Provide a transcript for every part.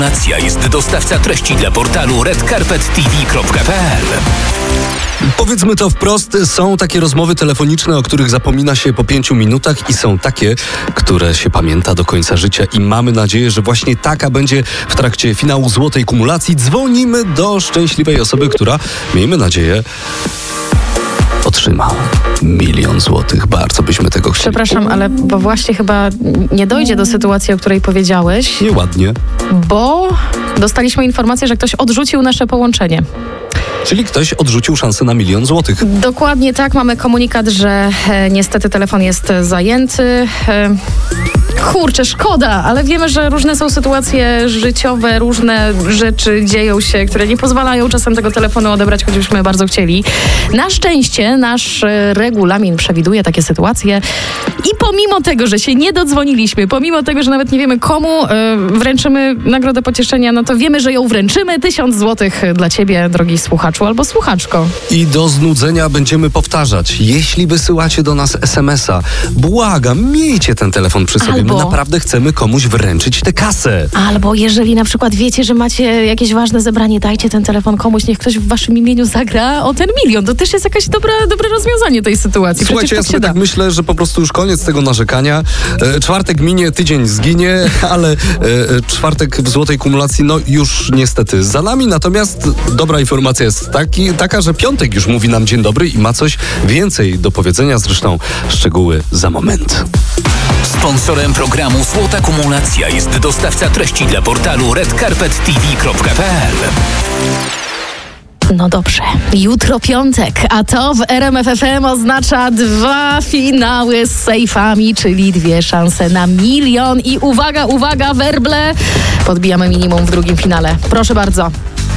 Nacja jest dostawca treści dla portalu redcarpettv.pl. Powiedzmy to wprost, są takie rozmowy telefoniczne, o których zapomina się po 5 minutach i są takie, które się pamięta do końca życia i mamy nadzieję, że właśnie taka będzie w trakcie finału Złotej Kumulacji. Dzwonimy do szczęśliwej osoby, która, miejmy nadzieję, otrzyma 1 000 000 złotych. Bardzo byśmy tego chcieli. Przepraszam, ale bo właśnie chyba nie dojdzie do sytuacji, o której powiedziałeś. Nieładnie. Bo dostaliśmy informację, że ktoś odrzucił nasze połączenie. Czyli ktoś odrzucił szansę na 1 000 000 złotych. Dokładnie tak. Mamy komunikat, że niestety telefon jest zajęty. Kurczę, szkoda, ale wiemy, że różne są sytuacje życiowe, różne rzeczy dzieją się, które nie pozwalają czasem tego telefonu odebrać, choćbyśmy bardzo chcieli. Na szczęście nasz regulamin przewiduje takie sytuacje i pomimo tego, że się nie dodzwoniliśmy, pomimo tego, że nawet nie wiemy komu wręczymy nagrodę pocieszenia, no to wiemy, że ją wręczymy. 1000 złotych dla ciebie, drogi słuchaczu albo słuchaczko. I do znudzenia będziemy powtarzać. Jeśli wysyłacie do nas SMS-a, błagam, miejcie ten telefon przy sobie. My naprawdę chcemy komuś wręczyć tę kasę. Albo jeżeli na przykład wiecie, że macie jakieś ważne zebranie, dajcie ten telefon komuś, niech ktoś w waszym imieniu zagra o ten 1 000 000. To też jest jakieś dobre rozwiązanie tej sytuacji. Słuchajcie, ja sobie tak myślę, że po prostu już koniec tego narzekania. Czwartek minie, tydzień zginie, ale czwartek w Złotej Kumulacji no już niestety za nami. Natomiast dobra informacja jest taka, że piątek już mówi nam dzień dobry i ma coś więcej do powiedzenia. Zresztą szczegóły za moment. Sponsorem programu Złota Kumulacja jest dostawca treści dla portalu redcarpettv.pl. No dobrze, jutro piątek, a to w RMF FM oznacza 2 finały z sejfami, czyli 2 szanse na 1 000 000 i uwaga, werble, podbijamy minimum w drugim finale. Proszę bardzo.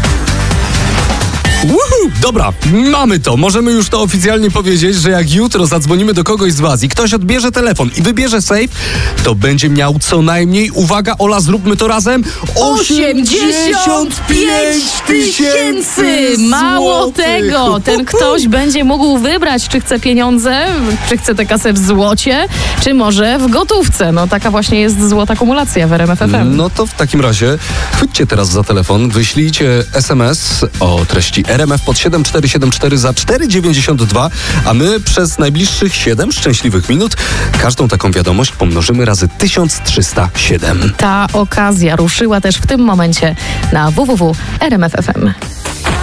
Dobra, mamy to. Możemy już to oficjalnie powiedzieć, że jak jutro zadzwonimy do kogoś z was i ktoś odbierze telefon i wybierze safe, to będzie miał co najmniej, uwaga Ola, zróbmy to razem, 85 000 Mało tego, ten ktoś będzie mógł wybrać, czy chce pieniądze, czy chce tę kasę w złocie, czy może w gotówce. No taka właśnie jest Złota Kumulacja w RMF FM. No to w takim razie chwyćcie teraz za telefon, wyślijcie SMS o treści RMF pod 7474 za 4,92, a my przez najbliższych 7 szczęśliwych minut każdą taką wiadomość pomnożymy razy 1307. Ta okazja ruszyła też w tym momencie na www.rmf.fm.